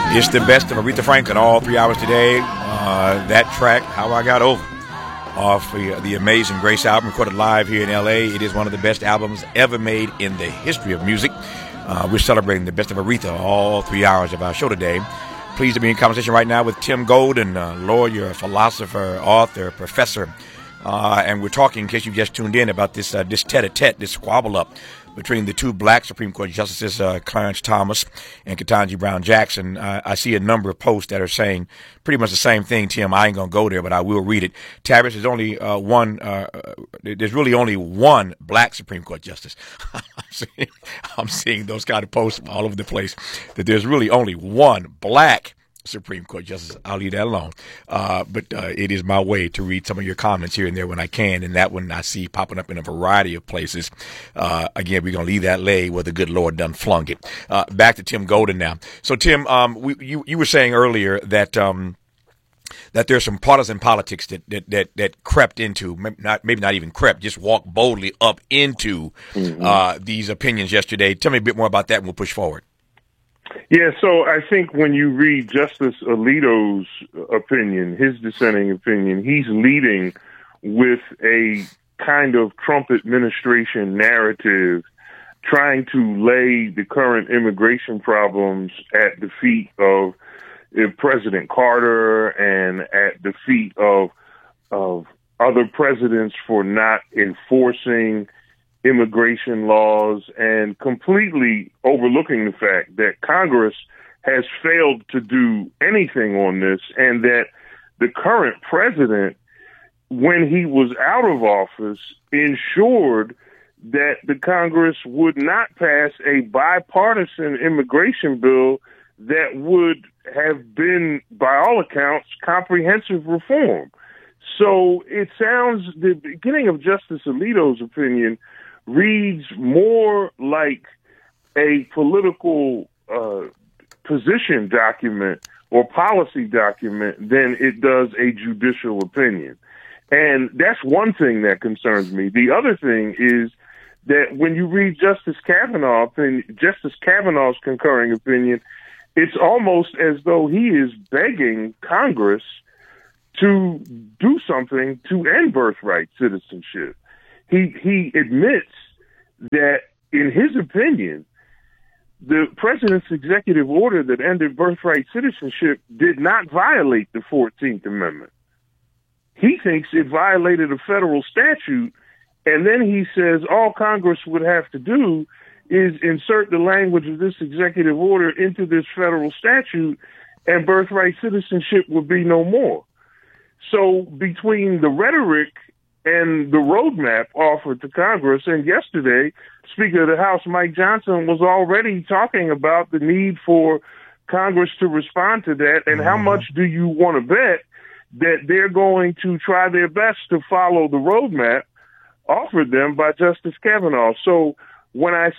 It's the best of Aretha Franklin all 3 hours today. That track, How I Got Over, off the Amazing Grace album, recorded live here in L.A. It is one of the best albums ever made in the history of music. We're celebrating the best of Aretha all 3 hours of our show today. Pleased to be in conversation right now with Tim Golden, lawyer, philosopher, author, professor. And we're talking, in case you just tuned in, about this tete-a-tete, this squabble-up between the two black Supreme Court justices, Clarence Thomas and Ketanji Brown Jackson. I see a number of posts that are saying pretty much the same thing, Tim. I ain't going to go there, but I will read it. Tavis, there's really only one black Supreme Court justice. I'm seeing those kind of posts all over the place, that there's really only one black Supreme Court justice. I'll leave that alone. But it is my way to read some of your comments here and there when I can, and that one I see popping up in a variety of places. Again, we're going to leave that lay where the good Lord done flung it. Back to Tim Golden now. So, Tim, you were saying earlier that that there's some partisan politics that crept into, maybe not even crept, just walked boldly up into these opinions yesterday. Tell me a bit more about that, and we'll push forward. Yeah, so I think when you read Justice Alito's opinion, his dissenting opinion, he's leading with a kind of Trump administration narrative, trying to lay the current immigration problems at the feet of President Carter and at the feet of other presidents for not enforcing immigration laws, and completely overlooking the fact that Congress has failed to do anything on this, and that the current president, when he was out of office, ensured that the Congress would not pass a bipartisan immigration bill that would have been, by all accounts, comprehensive reform. So it sounds, the beginning of Justice Alito's opinion reads more like a political position document or policy document than it does a judicial opinion. And that's one thing that concerns me. The other thing is that when you read Justice Kavanaugh's concurring opinion, it's almost as though he is begging Congress to do something to end birthright citizenship. He admits that, in his opinion, the president's executive order that ended birthright citizenship did not violate the 14th Amendment. He thinks it violated a federal statute, and then he says all Congress would have to do is insert the language of this executive order into this federal statute, and birthright citizenship would be no more. So between the rhetoric and the roadmap offered to Congress, and yesterday, Speaker of the House Mike Johnson was already talking about the need for Congress to respond to that, and how much do you want to bet that they're going to try their best to follow the roadmap offered them by Justice Kavanaugh. So when I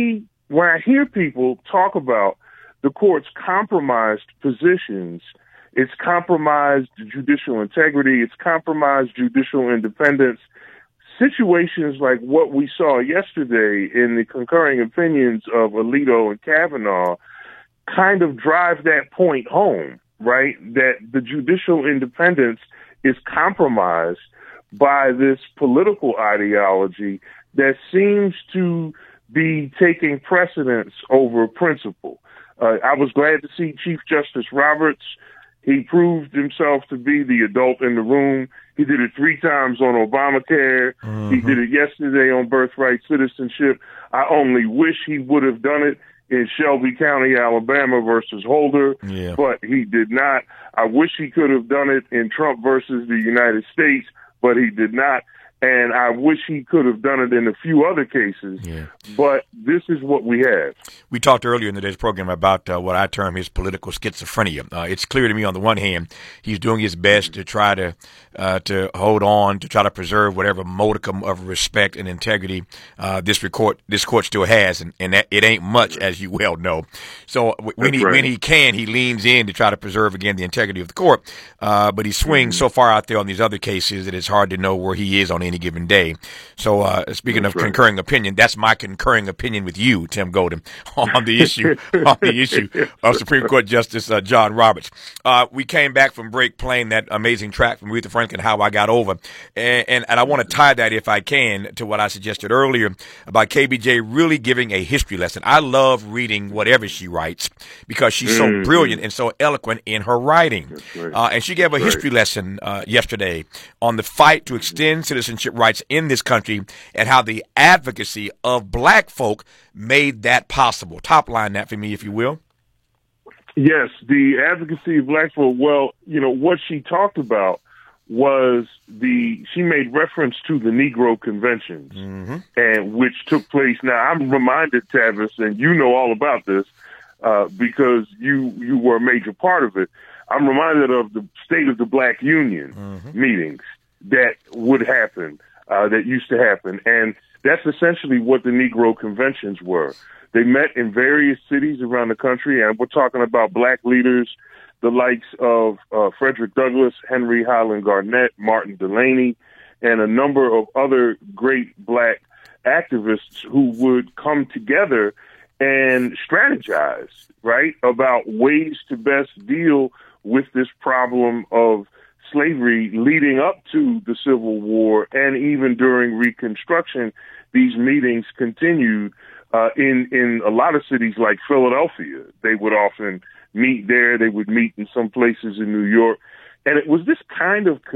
hear people talk about the court's compromised positions, it's compromised judicial integrity, it's compromised judicial independence, situations like what we saw yesterday in the concurring opinions of Alito and Kavanaugh kind of drive that point home, right? That the judicial independence is compromised by this political ideology that seems to be taking precedence over principle. I was glad to see Chief Justice Roberts. He proved himself to be the adult in the room. He did it 3 times on Obamacare. He did it yesterday on birthright citizenship. I only wish he would have done it in Shelby County, Alabama versus Holder, but he did not. I wish he could have done it in Trump versus the United States, but he did not. And I wish he could have done it in a few other cases, but this is what we have. We talked earlier in today's program about what I term his political schizophrenia. It's clear to me, on the one hand, he's doing his best to try to hold on, to try to preserve whatever modicum of respect and integrity this court still has, and that it ain't much, as you well know. So when he can, he leans in to try to preserve, again, the integrity of the court, but he swings so far out there on these other cases that it's hard to know where he is on any any given day. So speaking That's of right. concurring opinion, that's my concurring opinion with you, Tim Golden, on the issue of Supreme Court Justice John Roberts. We came back from break playing that amazing track from Aretha Franklin, How I Got Over, and I want to tie that, if I can, to what I suggested earlier about KBJ really giving a history lesson. I love reading whatever she writes because she's so brilliant and so eloquent in her writing. Right. And she gave a history lesson yesterday on the fight to extend citizenship rights in this country and how the advocacy of black folk made that possible. Top line that for me, if you will. Yes, the advocacy of black folk. Well, what she talked about was she made reference to the Negro conventions, and which took place. Now, I'm reminded, Tavis, and you know all about this because you were a major part of it. I'm reminded of the State of the Black Union meetings that would happen, that used to happen, and that's essentially what the Negro conventions were. They met in various cities around the country, and we're talking about black leaders, the likes of Frederick Douglass, Henry Highland Garnett, Martin Delany, and a number of other great black activists who would come together and strategize, right, about ways to best deal with this problem of slavery leading up to the Civil War, and even during Reconstruction. These meetings continued in a lot of cities like Philadelphia. They would often meet there. They would meet in some places in New York. And it was this kind of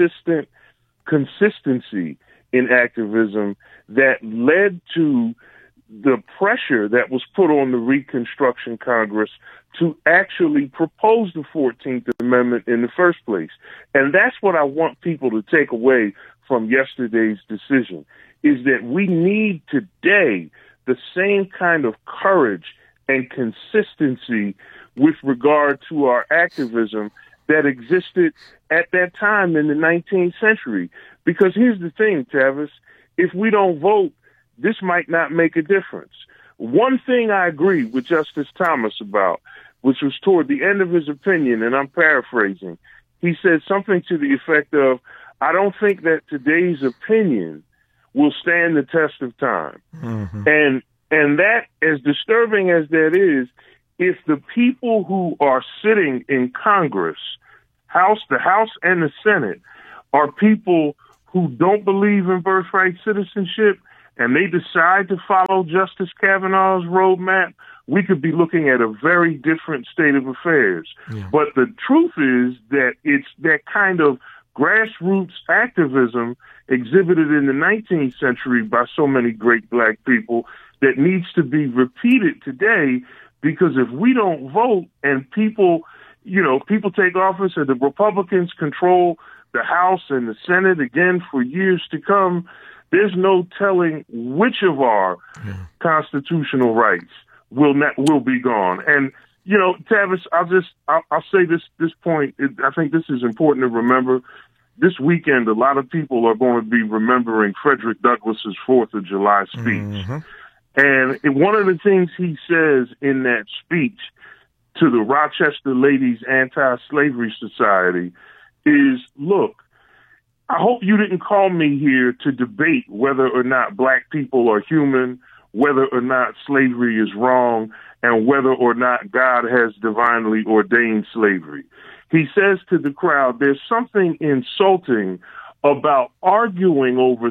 consistency in activism that led to the pressure that was put on the Reconstruction Congress to actually propose the 14th Amendment in the first place. And that's what I want people to take away from yesterday's decision, is that we need today the same kind of courage and consistency with regard to our activism that existed at that time in the 19th century. Because here's the thing, Tavis, if we don't vote, this might not make a difference. One thing I agree with Justice Thomas about, which was toward the end of his opinion, and I'm paraphrasing, he said something to the effect of, I don't think that today's opinion will stand the test of time. And that, as disturbing as that is, if the people who are sitting in Congress, the House and the Senate, are people who don't believe in birthright citizenship, and they decide to follow Justice Kavanaugh's roadmap, we could be looking at a very different state of affairs. Yeah. But the truth is that it's that kind of grassroots activism exhibited in the 19th century by so many great black people that needs to be repeated today, because if we don't vote and people take office and the Republicans control the House and the Senate again for years to come, there's no telling which of our constitutional rights will be gone. And, Tavis, I'll say this point. I think this is important to remember. This weekend, a lot of people are going to be remembering Frederick Douglass's 4th of July speech. And one of the things he says in that speech to the Rochester Ladies Anti-Slavery Society is, look, I hope you didn't call me here to debate whether or not black people are human, whether or not slavery is wrong, and whether or not God has divinely ordained slavery. He says to the crowd, there's something insulting about arguing over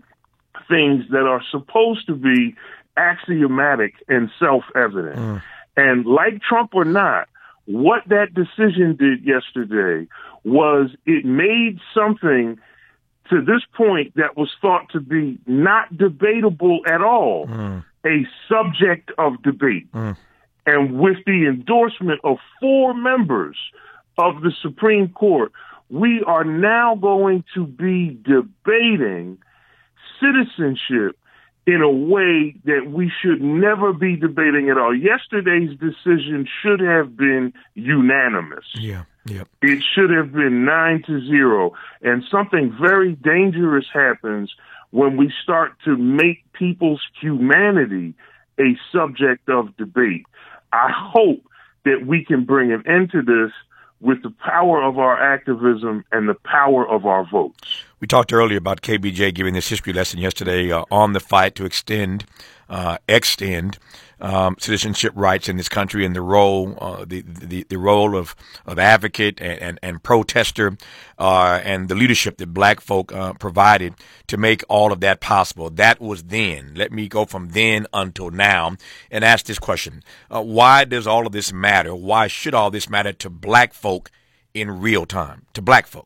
things that are supposed to be axiomatic and self-evident. And like Trump or not, what that decision did yesterday was it made something to this point that was thought to be not debatable at all a subject of debate. And with the endorsement of 4 members of the Supreme Court, we are now going to be debating citizenship in a way that we should never be debating at all. Yesterday's decision should have been unanimous. It should have been 9-0. And something very dangerous happens when we start to make people's humanity a subject of debate. I hope that we can bring an end to this with the power of our activism and the power of our votes. We talked earlier about KBJ giving this history lesson yesterday on the fight to extend citizenship rights in this country, and the role, the role of advocate and protester, and the leadership that black folk provided to make all of that possible. That was then. Let me go from then until now and ask this question: why does all of this matter? Why should all this matter to black folk in real time? To black folk.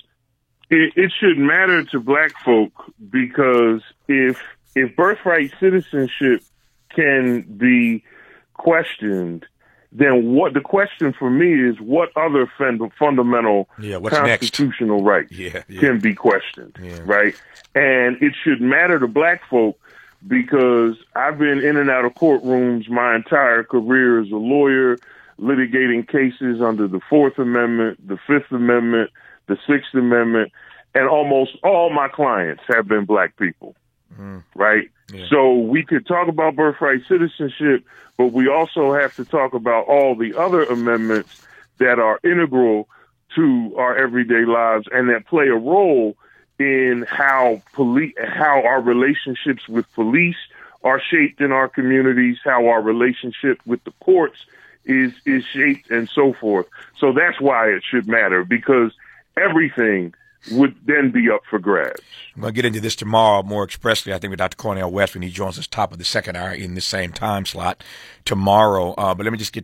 It should matter to black folk because if birthright citizenship can be questioned, then what the question for me is what other fundamental constitutional rights can be questioned, right? And it should matter to black folk because I've been in and out of courtrooms my entire career as a lawyer, litigating cases under the Fourth Amendment, the Fifth Amendment, the Sixth Amendment, and almost all my clients have been black people, right? Yeah. So we could talk about birthright citizenship, but we also have to talk about all the other amendments that are integral to our everyday lives and that play a role in how our relationships with police are shaped in our communities, how our relationship with the courts is shaped, and so forth. So that's why it should matter, because everything would then be up for grabs. I'm going to get into this tomorrow more expressly, I think, with Dr. Cornel West when he joins us top of the second hour in the same time slot tomorrow. But let me just get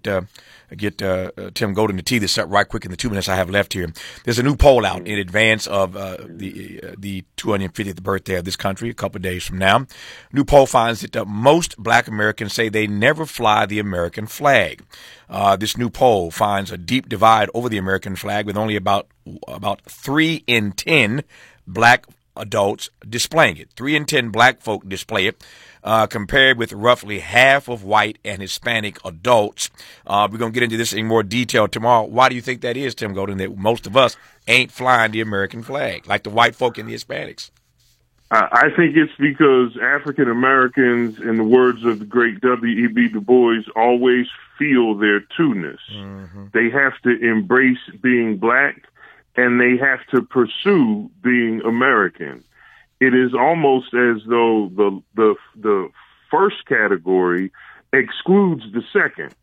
Tim Golden to tee this up right quick in the 2 minutes I have left here. There's a new poll out in advance of the 250th birthday of this country a couple of days from now. New poll finds that most black Americans say they never fly the American flag. This new poll finds a deep divide over the American flag, with only about 3 in 10 black adults displaying it. 3 in 10 black folk display it, compared with roughly half of white and Hispanic adults. We're going to get into this in more detail tomorrow. Why do you think that is, Tim Golden, that most of us ain't flying the American flag like the white folk and the Hispanics? I think it's because African Americans, in the words of the great W.E.B. Du Bois, always feel their two-ness. Mm-hmm. They have to embrace being black, and they have to pursue being American. It is almost as though the first category excludes the second.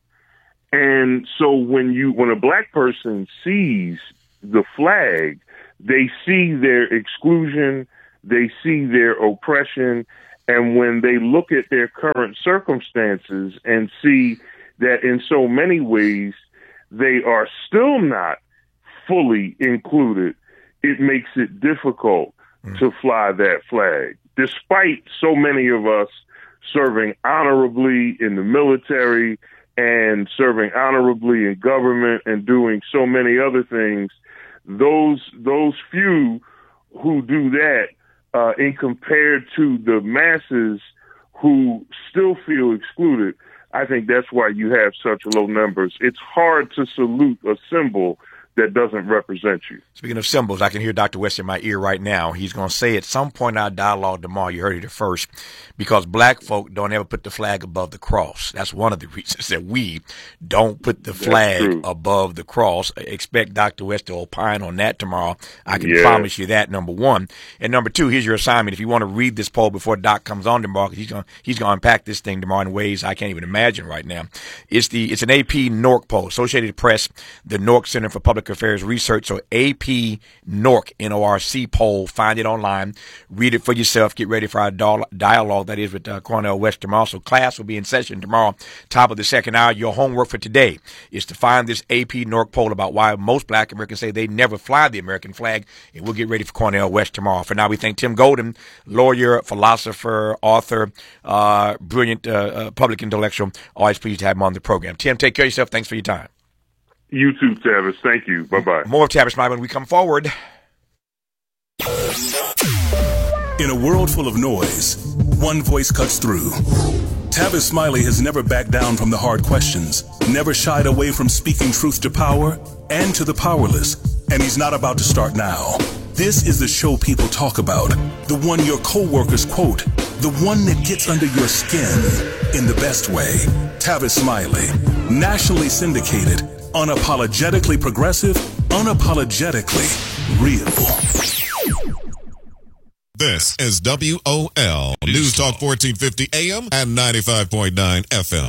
And so when a black person sees the flag, they see their exclusion, they see their oppression, and when they look at their current circumstances and see that in so many ways they are still not fully included, it makes it difficult to fly that flag. Despite so many of us serving honorably in the military and serving honorably in government and doing so many other things, those few who do that, in compared to the masses who still feel excluded, I think that's why you have such low numbers. It's hard to salute a symbol that doesn't represent you. Speaking of symbols, I can hear Dr. West in my ear right now. He's going to say at some point in our dialogue tomorrow, you heard it first, because black folk don't ever put the flag above the cross. That's one of the reasons that we don't put the flag above the cross. Expect Dr. West to opine on that tomorrow. I can promise you that, number one. And number two, here's your assignment. If you want to read this poll before Doc comes on tomorrow, because he's going to unpack this thing tomorrow in ways I can't even imagine right now. It's an AP NORC poll, Associated Press, the NORC Center for Public Affairs Research. So AP NORC, N-O-R-C poll. Find it online. Read it for yourself. Get ready for our dialogue, that is, with Cornel West tomorrow. So class will be in session tomorrow, top of the second hour. Your homework for today is to find this AP NORC poll about why most black Americans say they never fly the American flag, and we'll get ready for Cornel West tomorrow. For now, we thank Tim Golden, lawyer, philosopher, author, brilliant public intellectual. Always pleased to have him on the program. Tim, take care of yourself. Thanks for your time. You too, Tavis. Thank you. Bye-bye. More of Tavis Smiley when we come forward. In a world full of noise, one voice cuts through. Tavis Smiley has never backed down from the hard questions, never shied away from speaking truth to power and to the powerless, and he's not about to start now. This is the show people talk about, the one your coworkers quote, the one that gets under your skin in the best way. Tavis Smiley, nationally syndicated, unapologetically progressive, unapologetically real. This is WOL News Talk 1450 AM and 95.9 FM.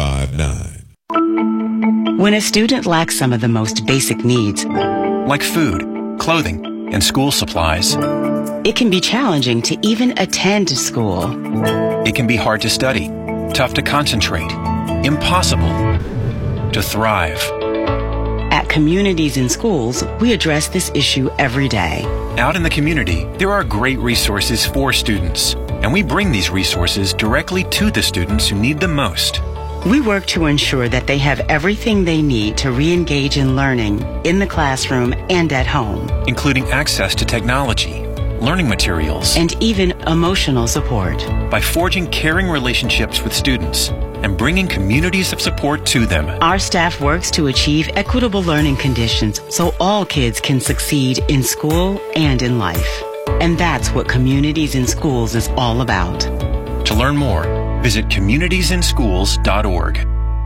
959. When a student lacks some of the most basic needs, like food, clothing, and school supplies, it can be challenging to even attend school. It can be hard to study, tough to concentrate, impossible to thrive. At Communities in Schools, we address this issue every day. Out in the community, there are great resources for students, and we bring these resources directly to the students who need them most. We work to ensure that they have everything they need to re-engage in learning in the classroom and at home, including access to technology, learning materials, and even emotional support. By forging caring relationships with students and bringing communities of support to them, our staff works to achieve equitable learning conditions so all kids can succeed in school and in life. And that's what Communities in Schools is all about. To learn more, visit communitiesinschools.org.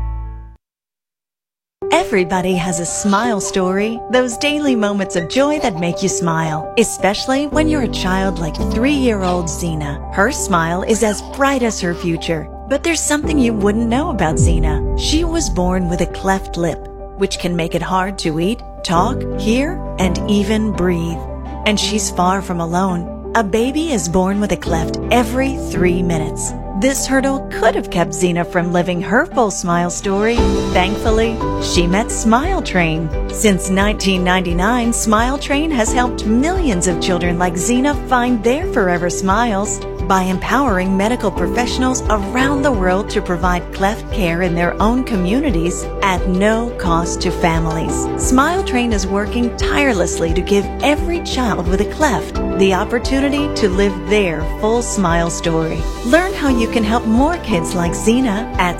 Everybody has a smile story, those daily moments of joy that make you smile, especially when you're a child like 3-year-old Zena. Her smile is as bright as her future. But there's something you wouldn't know about Zena. She was born with a cleft lip, which can make it hard to eat, talk, hear, and even breathe. And she's far from alone. A baby is born with a cleft every 3 minutes. This hurdle could have kept Zena from living her full smile story. Thankfully, she met Smile Train. Since 1999, Smile Train has helped millions of children like Zena find their forever smiles by empowering medical professionals around the world to provide cleft care in their own communities at no cost to families. Smile Train is working tirelessly to give every child with a cleft the opportunity to live their full smile story. Learn how you can help more kids like Zena at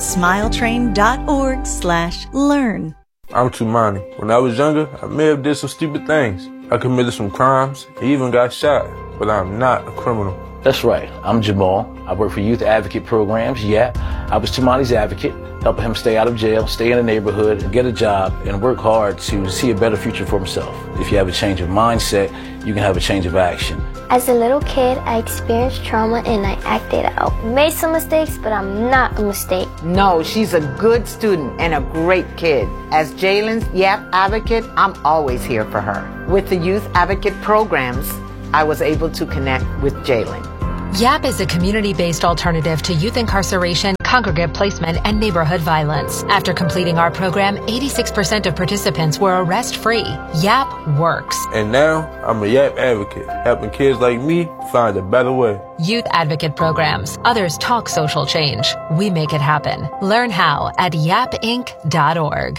smiletrain.org/learn. I'm Tumani. When I was younger, I may have did some stupid things. I committed some crimes, and even got shot, but I'm not a criminal. That's right. I'm Jamal. I work for Youth Advocate Programs. Yeah, I was Tumani's advocate, helping him stay out of jail, stay in the neighborhood, get a job, and work hard to see a better future for himself. If you have a change of mindset, you can have a change of action. As a little kid, I experienced trauma and I acted out. Made some mistakes, but I'm not a mistake. No, she's a good student and a great kid. As Jalen's YAP advocate, I'm always here for her. With the Youth Advocate Programs, I was able to connect with Jalen. YAP is a community-based alternative to youth incarceration, congregate placement, and neighborhood violence. After completing our program, 86% of participants were arrest-free. YAP works. And now, I'm a YAP advocate, helping kids like me find a better way. Youth Advocate Programs. Others talk social change. We make it happen. Learn how at yapinc.org.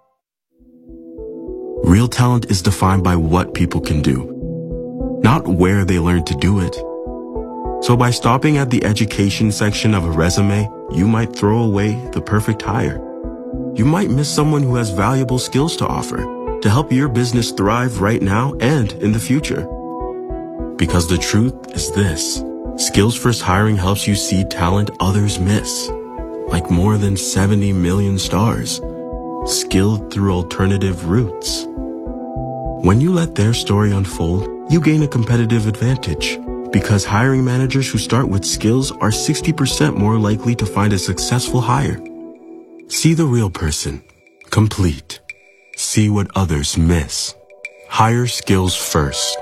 Real talent is defined by what people can do, not where they learn to do it. So by stopping at the education section of a resume, you might throw away the perfect hire. You might miss someone who has valuable skills to offer to help your business thrive right now and in the future. Because the truth is this: Skills First Hiring helps you see talent others miss, like more than 70 million stars, skilled through alternative routes. When you let their story unfold, you gain a competitive advantage. Because hiring managers who start with skills are 60% more likely to find a successful hire. See the real person. Complete. See what others miss. Hire skills first.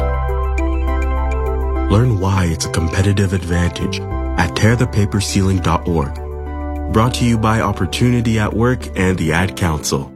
Learn why it's a competitive advantage at tearthepaperceiling.org. Brought to you by Opportunity at Work and the Ad Council.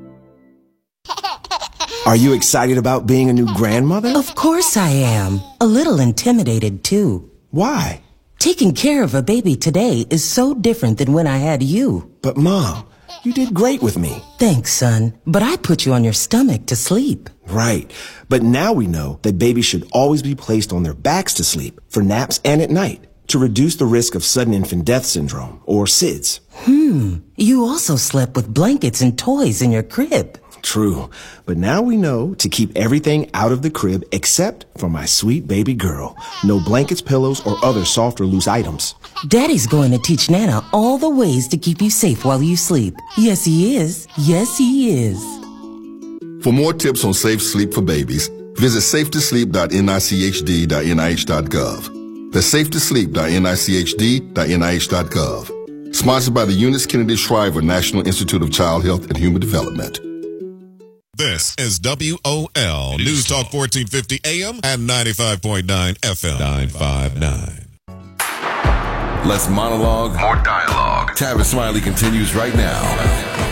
Are you excited about being a new grandmother? Of course I am. A little intimidated, too. Why? Taking care of a baby today is so different than when I had you. But, Mom, you did great with me. Thanks, son. But I put you on your stomach to sleep. Right. But now we know that babies should always be placed on their backs to sleep, for naps and at night, to reduce the risk of sudden infant death syndrome, or SIDS. You also slept with blankets and toys in your crib. True, but now we know to keep everything out of the crib except for my sweet baby girl. No blankets, pillows, or other soft or loose items. Daddy's going to teach Nana all the ways to keep you safe while you sleep. Yes, he is. Yes, he is. For more tips on safe sleep for babies, visit safetosleep.nichd.nih.gov. That's safetosleep.nichd.nih.gov. Sponsored by the Eunice Kennedy Shriver National Institute of Child Health and Human Development. This is WOL News Talk 1450 AM and 95.9 FM. 959. Less monologue, more dialogue. Tavis Smiley continues right now.